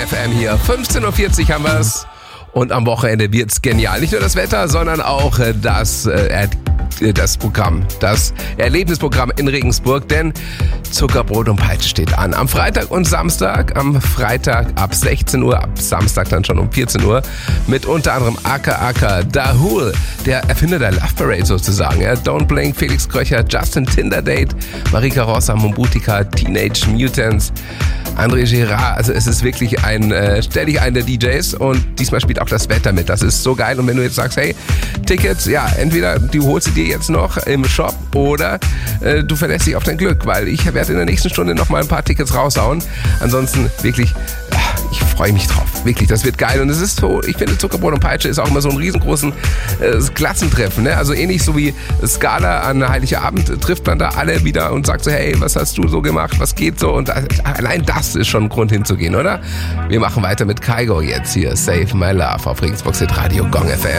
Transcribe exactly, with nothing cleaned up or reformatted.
F M hier, fünfzehn Uhr vierzig haben wir's. Und am Wochenende wird's genial. Nicht nur das Wetter, sondern auch das, äh, das Programm, das Erlebnisprogramm in Regensburg. Denn Zuckerbrot und Peitsche steht an. Am Freitag und Samstag. Am Freitag ab sechzehn Uhr, ab Samstag dann schon um vierzehn Uhr. Mit unter anderem Aka Aka, Dahul, der Erfinder der Love Parade sozusagen. Ja, Don't Blink, Felix Kröcher, Justin Tinderdate, Marika Rossa, Mombutika, Teenage Mutants, André Girard. Also es ist wirklich ein, äh, stell dich ein der D Js und diesmal spielt auch das Wetter mit. Das ist so geil. Und wenn du jetzt sagst, hey, Tickets, ja, entweder du holst sie dir jetzt noch im Shop oder äh, du verlässt dich auf dein Glück, weil ich werde in der nächsten Stunde noch mal ein paar Tickets raushauen. Ansonsten wirklich, ich freue mich drauf. Wirklich, das wird geil. Und es ist so, ich finde Zuckerbrot und Peitsche ist auch immer so ein riesengroßen äh, Klassentreffen. Ne? Also ähnlich so wie Skala an Heiligabend trifft man da alle wieder und sagt so, hey, was hast du so gemacht, was geht so? Und das, allein das ist schon ein Grund hinzugehen, oder? Wir machen weiter mit Kygo jetzt hier. Save My Love auf Regensburg Hit Radio Gong F M.